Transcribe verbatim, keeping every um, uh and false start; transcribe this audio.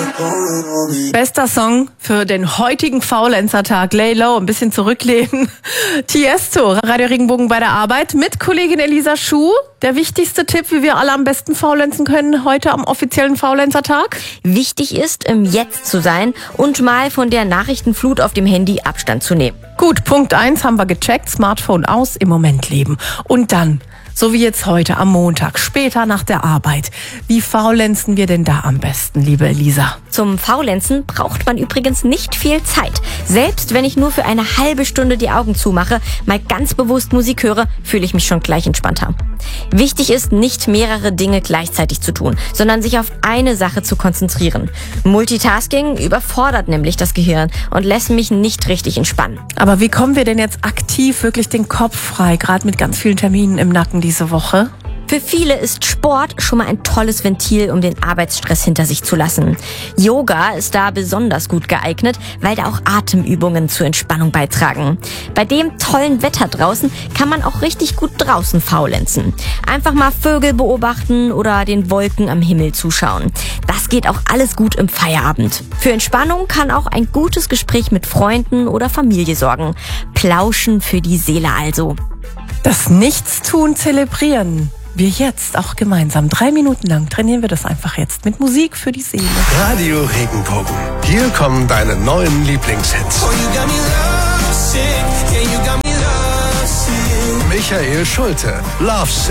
Bester Song für den heutigen Faulenzer-Tag. Lay low, ein bisschen zurücklehnen. Tiesto, Radio Regenbogen bei der Arbeit mit Kollegin Elisa Schuh. Der wichtigste Tipp, wie wir alle am besten faulenzen können heute am offiziellen Faulenzer-Tag? Wichtig ist, im Jetzt zu sein und mal von der Nachrichtenflut auf dem Handy Abstand zu nehmen. Gut, Punkt eins haben wir gecheckt. Smartphone aus, im Moment leben. Und dann, so wie jetzt heute am Montag, später nach der Arbeit. Wie faulenzen wir denn da am besten, liebe Elisa? Zum Faulenzen braucht man übrigens nicht viel Zeit. Selbst wenn ich nur für eine halbe Stunde die Augen zumache, mal ganz bewusst Musik höre, fühle ich mich schon gleich entspannter. Wichtig ist, nicht mehrere Dinge gleichzeitig zu tun, sondern sich auf eine Sache zu konzentrieren. Multitasking überfordert nämlich das Gehirn und lässt mich nicht richtig entspannen. Aber wie kommen wir denn jetzt aktiv wirklich den Kopf frei, gerade mit ganz vielen Terminen im Nacken diese Woche? Für viele ist Sport schon mal ein tolles Ventil, um den Arbeitsstress hinter sich zu lassen. Yoga ist da besonders gut geeignet, weil da auch Atemübungen zur Entspannung beitragen. Bei dem tollen Wetter draußen kann man auch richtig gut draußen faulenzen. Einfach mal Vögel beobachten oder den Wolken am Himmel zuschauen. Das geht auch alles gut im Feierabend. Für Entspannung kann auch ein gutes Gespräch mit Freunden oder Familie sorgen. Plauschen für die Seele also. Das Nichtstun zelebrieren. Wir jetzt auch gemeinsam. Drei Minuten lang trainieren wir das einfach jetzt mit Musik für die Seele. Radio Regenbogen. Hier kommen deine neuen Lieblingshits. Michael Schulte, Love Sick.